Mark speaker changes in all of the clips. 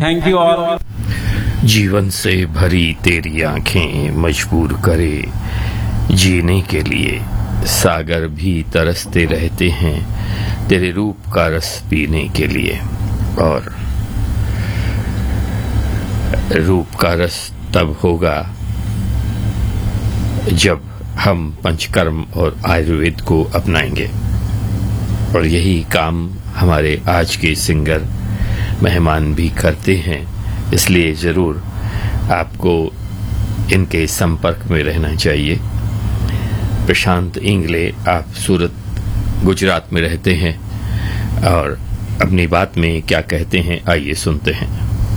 Speaker 1: Thank you all.
Speaker 2: जीवन से भरी तेरी आंखें मजबूर करे जीने के लिए, सागर भी तरसते रहते हैं तेरे रूप का रस पीने के लिए। और रूप का रस तब होगा जब हम पंचकर्म और आयुर्वेद को अपनाएंगे, और यही काम हमारे आज के सिंगर मेहमान भी करते हैं। इसलिए जरूर आपको इनके संपर्क में रहना चाहिए। प्रशांत इंगले, आप सूरत गुजरात में रहते हैं और अपनी बात में क्या कहते हैं, आइए सुनते हैं।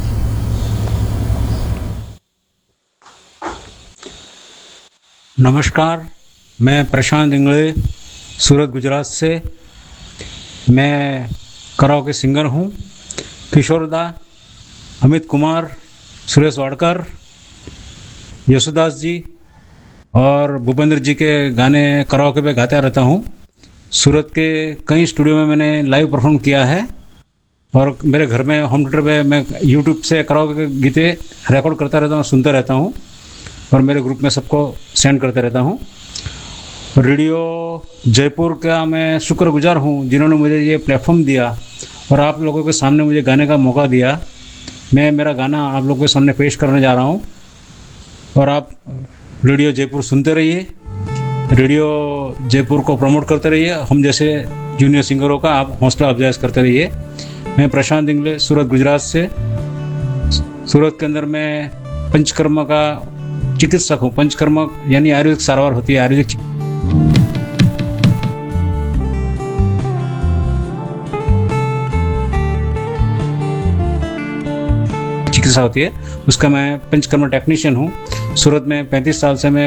Speaker 1: नमस्कार, मैं प्रशांत इंगले सूरत गुजरात से। मैं कराओके सिंगर हूँ। किशोरदा, अमित कुमार, सुरेश वाडकर, यशुदास जी और भूपेंद्र जी के गाने कराओके पे गाता रहता हूँ। सूरत के कई स्टूडियो में मैंने लाइव परफॉर्म किया है, और मेरे घर में होम थिएटर पे मैं यूट्यूब से कराओके के गीते रिकॉर्ड करता रहता हूँ, सुनता रहता हूँ, और मेरे ग्रुप में सबको सेंड करते रहता हूँ। रेडियो जयपुर का मैं शुक्रगुजार हूँ जिन्होंने मुझे ये प्लेटफॉर्म दिया और आप लोगों के सामने मुझे गाने का मौका दिया। मैं मेरा गाना आप लोगों के सामने पेश करने जा रहा हूँ, और आप रेडियो जयपुर सुनते रहिए, रेडियो जयपुर को प्रमोट करते रहिए। हम जैसे जूनियर सिंगरों का आप हौसला अफजाई करते रहिए। मैं प्रशांत इंगले सूरत गुजरात से। सूरत के अंदर मैं पंचकर्म का चिकित्सक हूँ। पंचकर्म यानी आयुर्वेदिक सारवार होती है, आयुर्वेदिक चिकित्सा होती है, उसका मैं पंचकर्म टेक्नीशियन हूँ। सूरत में 35 साल से मैं